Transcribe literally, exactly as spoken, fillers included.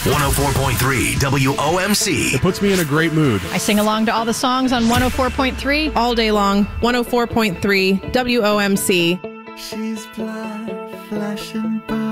one oh four point three W O M C. It puts me in a great mood. I sing along to all the songs on one oh four point three. All day long, one oh four point three W O M C. She's blood, flesh and bone.